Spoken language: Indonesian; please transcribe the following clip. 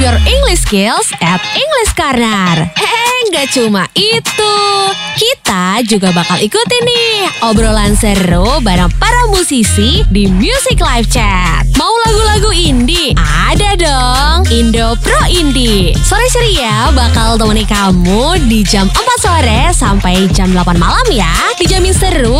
your English skills at English Corner. Nggak cuma itu, kita juga bakal ikutin nih obrolan seru bareng para musisi di Music Live Chat. Mau lagu-lagu indie? Ada dong, Indo Pro Indie. Sore ceria bakal temani kamu di jam 4 sore sampai jam 8 malam ya. Dijamin seru